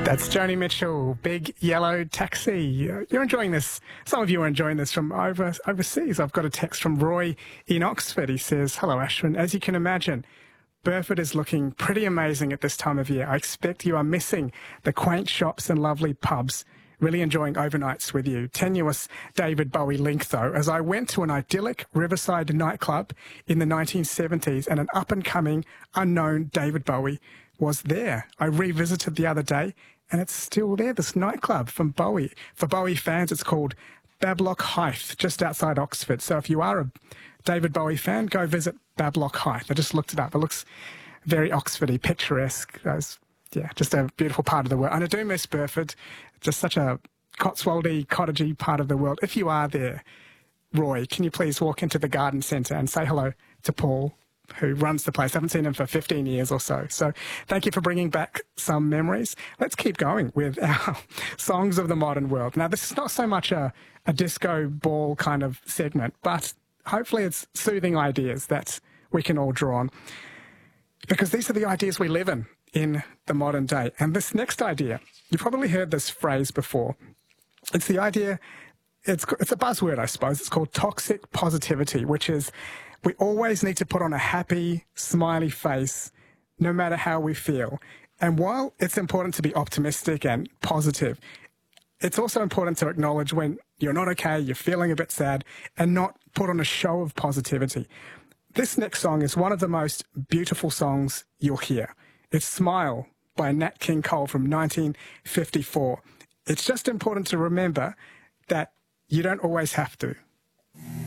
That's Joni Mitchell, Big Yellow Taxi. You're enjoying this. Some of you are enjoying this from overseas. I've got a text from Roy in Oxford. He says, "Hello, Ashwin. As you can imagine, Burford is looking pretty amazing at this time of year. I expect you are missing the quaint shops and lovely pubs. Really enjoying overnights with you." Tenuous David Bowie link, though, as I went to an idyllic riverside nightclub in the 1970s and an up-and-coming unknown David Bowie was there. I revisited the other day and it's still there, this nightclub from Bowie. For Bowie fans, it's called Bablock Hythe, just outside Oxford. So if you are a David Bowie fan, go visit Bablock Hythe. I just looked it up. It looks very Oxfordy, picturesque. Yeah, just a beautiful part of the world. And I do miss Burford, just such a Cotswoldy, cottagey part of the world. If you are there, Roy, can you please walk into the garden centre and say hello to Paul, who runs the place? I haven't seen him for 15 years or so. So thank you for bringing back some memories. Let's keep going with our songs of the modern world. Now, this is not so much a disco ball kind of segment, but hopefully it's soothing ideas that we can all draw on, because these are the ideas we live in the modern day. And this next idea, you've probably heard this phrase before. It's the idea, it's a buzzword, I suppose. It's called toxic positivity, which is we always need to put on a happy, smiley face, no matter how we feel. And while it's important to be optimistic and positive, it's also important to acknowledge when you're not okay, you're feeling a bit sad, and not put on a show of positivity. This next song is one of the most beautiful songs you'll hear. It's Smile by Nat King Cole from 1954. It's just important to remember that you don't always have to.